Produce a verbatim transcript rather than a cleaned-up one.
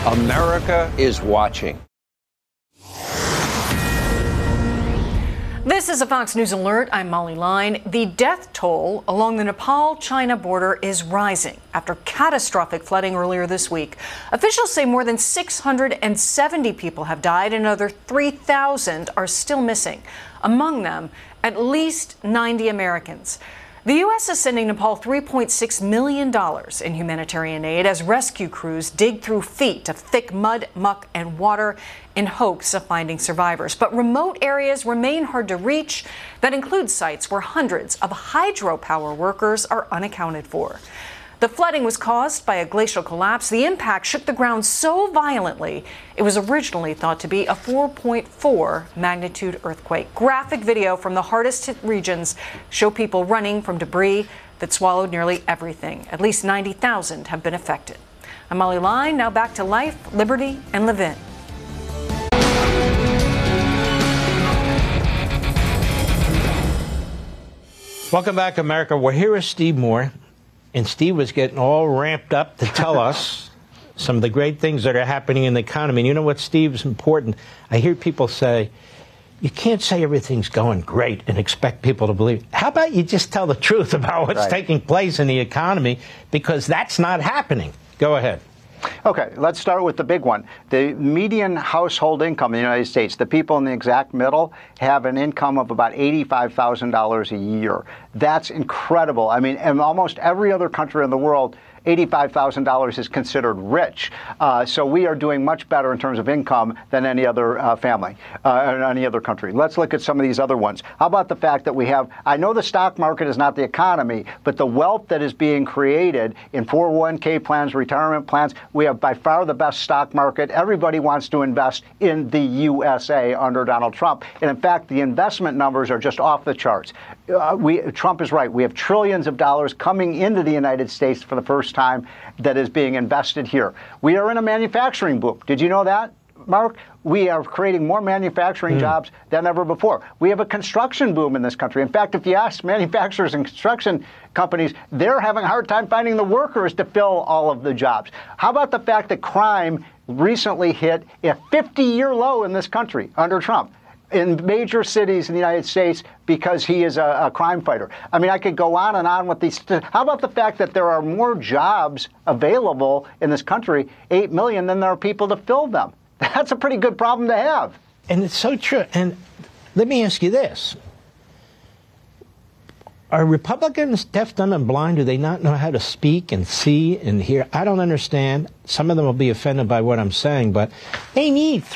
America is watching. This is a Fox News Alert. I'm Molly Line. The death toll along the Nepal-China border is rising after catastrophic flooding earlier this week. Officials say more than six hundred seventy people have died and another three thousand are still missing. Among them, at least ninety Americans. The U S is sending Nepal three point six million dollars in humanitarian aid as rescue crews dig through feet of thick mud, muck, and water in hopes of finding survivors. But remote areas remain hard to reach. That includes sites where hundreds of hydropower workers are unaccounted for. The flooding was caused by a glacial collapse. The impact shook the ground so violently, it was originally thought to be a four point four magnitude earthquake. Graphic video from the hardest hit regions show people running from debris that swallowed nearly everything. At least ninety thousand have been affected. I'm Molly Line. Now back to life, liberty, and Levin. Welcome back, America. We're here with Steve Moore. And Steve was getting all ramped up to tell us some of the great things that are happening in the economy. And you know what, Steve, is important? I hear people say, you can't say everything's going great and expect people to believe it. How about you just tell the truth about what's right. taking place in the economy? Because that's not happening. Go ahead. Okay, let's start with the big one. The median household income in the United States, the people in the exact middle, have an income of about eighty-five thousand dollars a year. That's incredible. I mean, in almost every other country in the world, eighty-five thousand dollars is considered rich. Uh, so we are doing much better in terms of income than any other uh, family, uh, in any other country. Let's look at some of these other ones. How about the fact that we have, I know the stock market is not the economy, but the wealth that is being created in four oh one K plans, retirement plans, we have by far the best stock market. Everybody wants to invest in the U S A under Donald Trump. And in fact, the investment numbers are just off the charts. Uh, we, Trump is right. We have trillions of dollars coming into the United States for the first time that is being invested here. We are in a manufacturing boom. Did you know that, Mark? We are creating more manufacturing mm. jobs than ever before. We have a construction boom in this country. In fact, if you ask manufacturers and construction companies, they're having a hard time finding the workers to fill all of the jobs. How about the fact that crime recently hit a fifty-year low in this country under Trump? In major cities in the United States because he is a, a crime fighter. I mean, I could go on and on with these. How about the fact that there are more jobs available in this country, eight million, than there are people to fill them? That's a pretty good problem to have. And it's so true. And let me ask you this. Are Republicans deaf, dumb, and blind? Do they not know how to speak and see and hear? I don't understand. Some of them will be offended by what I'm saying, but they need